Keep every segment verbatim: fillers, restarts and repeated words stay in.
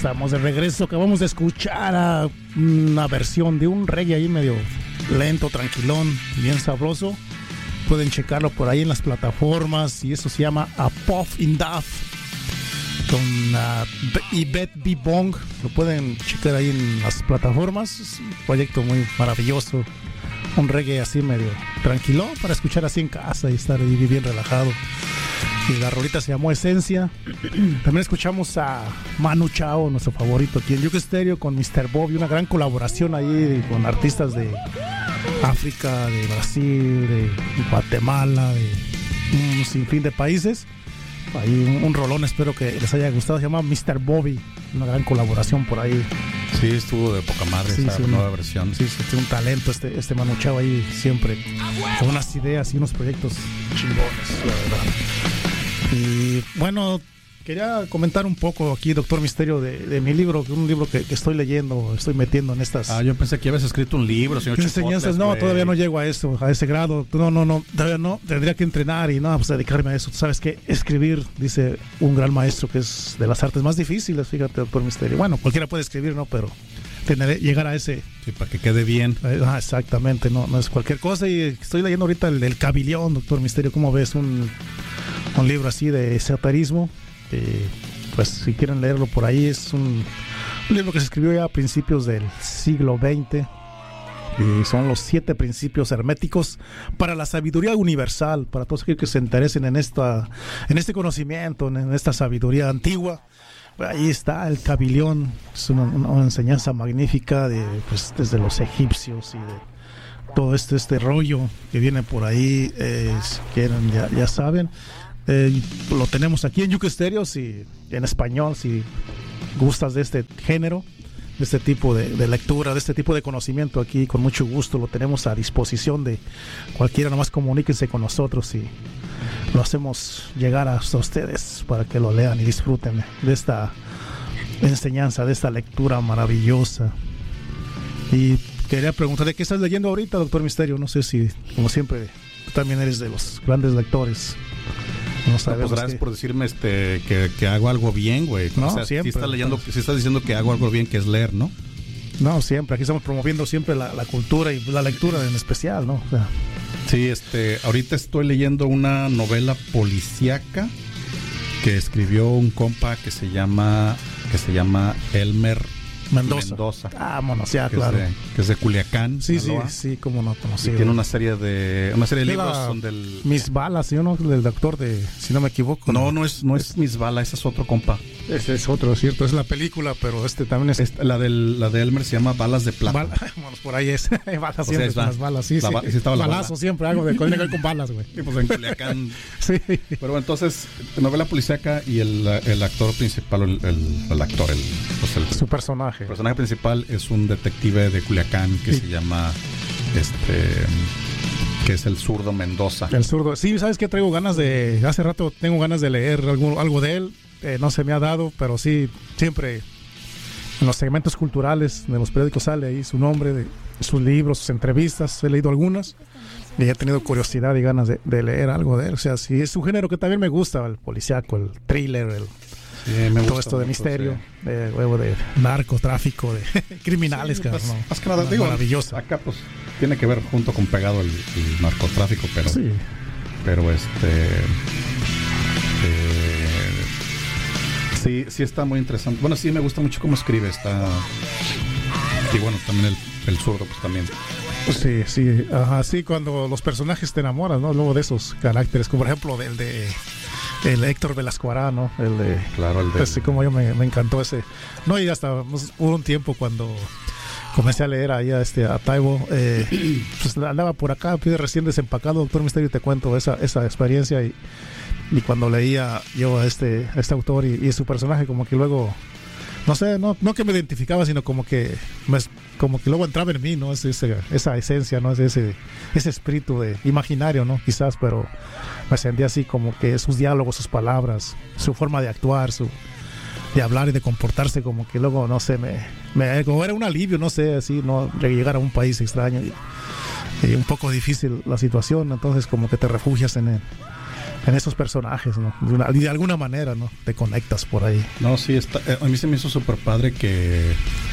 estamos de regreso. Acabamos de escuchar a una versión de un reggae ahí medio lento, tranquilón, bien sabroso. Pueden checarlo por ahí en las plataformas y eso se llama A Puff in Duff con uh, Yvette B. Bong. Lo pueden checar ahí en las plataformas. Es un proyecto muy maravilloso. Un reggae así medio tranquilo para escuchar así en casa y estar ahí bien relajado. Y la rolita se llamó Esencia. También escuchamos a Manu Chao, nuestro favorito aquí en Yuke Stereo, con mister Bobby, una gran colaboración ahí con artistas de África, de Brasil, de Guatemala, de un sinfín de países. Ahí un, un rolón, espero que les haya gustado. Se llama mister Bobby, una gran colaboración por ahí. Sí, estuvo de poca madre sí, esa sí, nueva una, versión. Sí, sí, tiene un talento este, este Manu Chao ahí siempre, con unas ideas y unos proyectos chingones, la verdad. Y bueno, quería comentar un poco aquí, Doctor Misterio, de, de mi libro, un libro que, que estoy leyendo, estoy metiendo en estas... Ah, yo pensé que habías escrito un libro, señor enseñanzas. No, wey. Todavía no llego a eso, a ese grado. No, no, no, todavía no. Tendría que entrenar y no, pues dedicarme a eso. Tú sabes que escribir, dice un gran maestro que es de las artes más difíciles, fíjate, Doctor Misterio. Bueno, cualquiera puede escribir, ¿no? Pero tener, llegar a ese... Sí, para que quede bien. Ah, exactamente, no, no es cualquier cosa. Y estoy leyendo ahorita el, el Cabillón, Doctor Misterio. ¿Cómo ves? Un... un libro así de esoterismo, eh, pues si quieren leerlo por ahí, es un, un libro que se escribió ya a principios del siglo veinte, y son los siete principios herméticos para la sabiduría universal, para todos aquellos que se interesen en esta, en este conocimiento, en esta sabiduría antigua. Ahí está el Cabillón, es una, una enseñanza magnífica de, pues, desde los egipcios y de todo este, este rollo que viene por ahí, eh, si quieren ya, ya saben. Eh, lo tenemos aquí en Yuke Stereo, si, en español, si gustas de este género, de este tipo de, de lectura, de este tipo de conocimiento, aquí con mucho gusto lo tenemos a disposición de cualquiera. Nomás comuníquense con nosotros y lo hacemos llegar hasta ustedes para que lo lean y disfruten de esta enseñanza, de esta lectura maravillosa. Y quería preguntarle, ¿qué estás leyendo ahorita, Doctor Misterio? No sé si, como siempre, tú también eres de los grandes lectores. No sabemos, pues gracias que... por decirme este que, que hago algo bien, güey. No, o sea, siempre. Si estás leyendo, si estás diciendo que hago algo bien, que es leer, ¿no? No, siempre. Aquí estamos promoviendo siempre la, la cultura y la lectura en especial, ¿no? O sea... Sí, este, ahorita estoy leyendo una novela policíaca que escribió un compa que se llama que se llama Elmer Mendoza. Mendoza. Ah, bueno, ya, que claro. Es de, que es de Culiacán. Sí, sí, sí, como no conocí. Tiene una serie de una serie de Era libros donde el... Mis balas, ¿sí o no? Del doctor de, si no me equivoco. No, no, no es, no es, es Mis balas, ese es otro compa. Ese es otro, cierto, es la película, pero este también es... Esta, la, del, la de Elmer se llama Balas de Plata. Bala, bueno, por ahí es. Balas, o siempre sea, son las balas, sí, la, sí. sí Balazo bala. Siempre, algo de con, con balas, güey. Sí, pues en Culiacán. Sí. Pero bueno, entonces, novela policíaca y el, el actor principal, el, el, el actor, el, pues el... Su personaje. El personaje principal es un detective de Culiacán que sí. se llama, este... que es el zurdo Mendoza. El zurdo. Sí, ¿sabes qué? Traigo ganas de... Hace rato tengo ganas de leer algo, algo de él. Eh, no se me ha dado, pero sí, siempre en los segmentos culturales de los periódicos sale ahí su nombre, de sus libros, sus entrevistas. He leído algunas y he tenido curiosidad y ganas de, de leer algo de él. O sea, sí, es un género que también me gusta, el policíaco, el thriller, el... Sí, me todo esto de mucho, misterio, sí. de, huevo de narcotráfico, de criminales, sí, que, pues, no, más que nada, digo, maravilloso. Acá pues tiene que ver junto con pegado el, el narcotráfico, pero sí. pero este eh, sí, sí está muy interesante. Bueno, sí me gusta mucho cómo escribe, está y bueno, también el, el zurdo pues también. Sí, sí, ajá, sí, cuando los personajes te enamoran, ¿no? Luego de esos caracteres, como por ejemplo el de el Héctor Velasco Ará, ¿no? El de, claro, el de... Pues sí, como yo me, me encantó ese. No, y hasta pues, hubo un tiempo cuando comencé a leer ahí a, este, a Taibo, eh, pues andaba por acá, fui recién desempacado, Doctor Misterio, y te cuento esa, esa experiencia, y, y cuando leía yo a este, a este autor y, y su personaje, como que luego, no sé, no, no que me identificaba, sino como que me, como que luego entraba en mí, ¿no? Es ese, esa esencia, ¿no? Es ese, ese espíritu de imaginario, ¿no? Quizás, pero me sentía así como que sus diálogos, sus palabras, su forma de actuar, su de hablar y de comportarse, como que luego, no sé, me, me como era un alivio, no sé, así, no llegar a un país extraño y, y un poco difícil la situación, entonces como que te refugias en él, en esos personajes, ¿no? De, una, de alguna manera, ¿no? Te conectas por ahí. No, sí, está, eh, a mí se me hizo súper padre que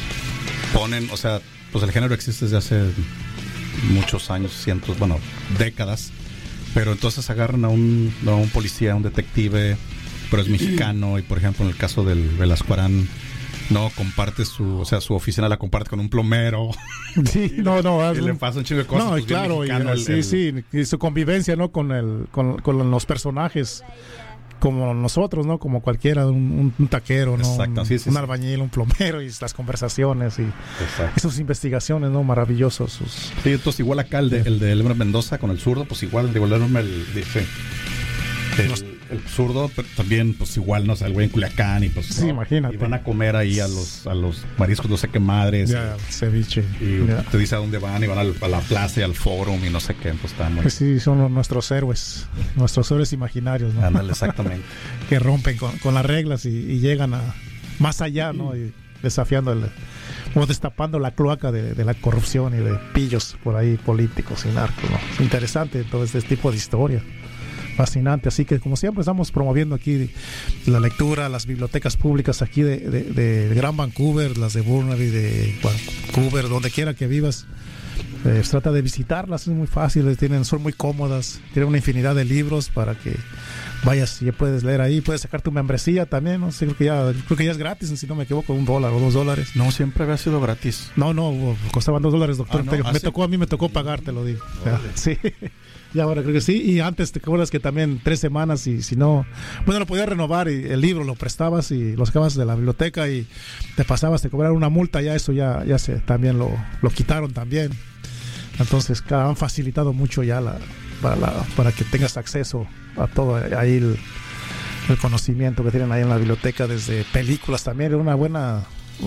ponen, o sea, pues el género existe desde hace muchos años, cientos, bueno, décadas, pero entonces agarran a un, a un policía, a un detective, pero es mexicano, y por ejemplo en el caso del Velasco Arán, no comparte su, o sea, su oficina la comparte con un plomero. Sí, no, no. Y le pasa un chingo de cosas. No, pues, claro, y, el, sí, el, sí, y su convivencia, ¿no? Con el, con, con los personajes, como nosotros, ¿no? Como cualquiera, un, un taquero, ¿no? Exacto, sí, sí, un sí. albañil, un plomero, y las conversaciones y, y sus investigaciones, ¿no? Maravillosos. Sus... Sí, entonces igual acá el de, el de Elmer Mendoza con el zurdo, pues igual, digo, el Elmer, el, dice, el, los... el zurdo, pero también, pues igual, no sé, el güey en Culiacán, y pues, sí, ¿no? Imagínate. Y van a comer ahí a los, a los mariscos, no sé qué madres. Ya, y, ceviche. Y ya. te dice a dónde van, y van al, a la plaza y al forum y no sé qué, pues están muy... Pues sí, son nuestros héroes, nuestros héroes imaginarios, ¿no? Ándale, exactamente. Que rompen con, con las reglas y, y llegan a más allá, ¿no? Y desafiando el, o destapando la cloaca de, de la corrupción y de pillos por ahí políticos y narcos, ¿no? Es interesante todo este tipo de historia. Fascinante, así que como siempre estamos promoviendo aquí la lectura, las bibliotecas públicas aquí de, de, de Gran Vancouver, las de Burnaby, de Vancouver, donde quiera que vivas, eh, trata de visitarlas, es muy fácil, tienen, son muy cómodas, tienen una infinidad de libros para que vayas y puedes leer ahí, puedes sacar tu membresía también, no sé, creo que ya, creo que ya es gratis, si no me equivoco, un dólar o dos dólares. No, siempre había sido gratis. No, no, costaban dos dólares, doctor. Ah, no, me ¿ah, tocó, sí? a mí me tocó pagar, te lo digo. Ya, sí. Y ahora creo que sí. Y antes te acuerdas que también tres semanas y si no, bueno, lo podías renovar y el libro lo prestabas y lo sacabas de la biblioteca y te pasabas, te cobraron una multa, ya eso ya, ya se también lo, lo quitaron también. Entonces han facilitado mucho ya la, para, la, para que tengas acceso a todo ahí el, el conocimiento que tienen ahí en la biblioteca, desde películas también, una buena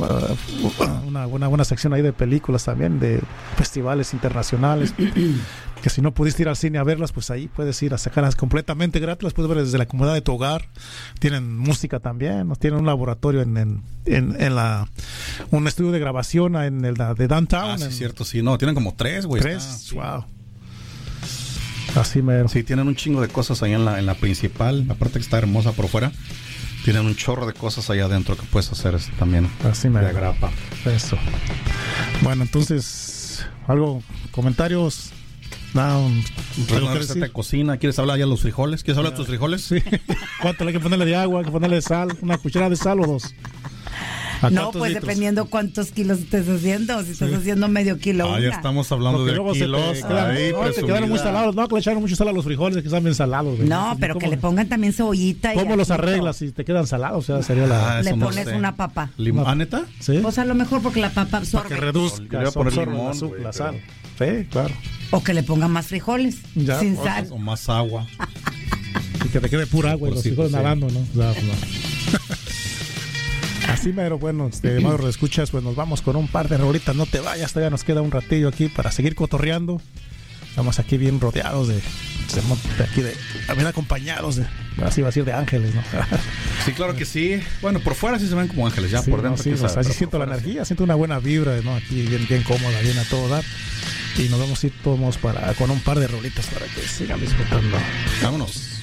una buena buena sección ahí de películas también, de festivales internacionales que si no pudiste ir al cine a verlas, pues ahí puedes ir a sacarlas completamente gratis, las puedes ver desde la comodidad de tu hogar. Tienen música también, tienen un laboratorio en, en, en, en la un estudio de grabación en el de Downtown. Ah, sí, en, cierto, sí, no, tienen como tres, güey. Tres, está, sí. Wow. Así mero. Sí, tienen un chingo de cosas ahí en la, en la principal, aparte que está hermosa por fuera. Tienen un chorro de cosas allá adentro que puedes hacer también. Así me de agrapa. Eso. Bueno, entonces, algo, comentarios. No, ¿Una receta de cocina? ¿Quieres hablar ya de los frijoles? ¿Quieres hablar de tus frijoles? Sí. ¿Cuánto le hay que ponerle de agua? ¿Hay que ponerle de sal? ¿Una cucharada de sal o dos? No, pues litros? Dependiendo cuántos kilos estés haciendo. Si estás sí. haciendo medio kilo. Ah, ya estamos hablando porque de kilos. Te, quedan, ahí, no, te quedaron muy salados. No, que le echaron mucho sal a los frijoles, que están bien salados. ¿Güey? No, pero que le pongan también cebollita. ¿Cómo y los arreglas si te quedan salados? O sea, sería la... Ah, le pones no sé. una papa. ¿Ah, neta? Sí. Pues a lo mejor porque la papa absorbe. Para que reduzca. Yo voy a poner absorbe limón, la, azúcar, wey, la sal. Pero... Sí, claro. O que le pongan más frijoles. Ya, sin o, sal. O más agua. Y que te quede pura agua y los frijoles sí, nadando, ¿no? Claro, no. Así mero, bueno, este, Mauro, lo escuchas, pues nos vamos con un par de rolitas, no te vayas, todavía nos queda un ratillo aquí para seguir cotorreando. Estamos aquí bien rodeados de, de aquí de, bien acompañados de, así va a decir, de ángeles, ¿no? Sí, claro que sí. Bueno, por fuera sí se ven como ángeles, ya sí, por dentro. No, sí, quizás, así siento la energía, sí. Siento una buena vibra, ¿no? Aquí bien, bien cómoda, bien a todo dar. Y nos vamos a ir todos para, con un par de rolitas para que sigan disfrutando. Vámonos.